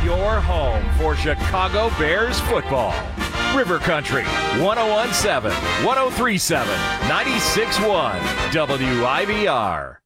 your home for Chicago Bears football. River Country, 101.7, 103.7, 96.1, WIBR.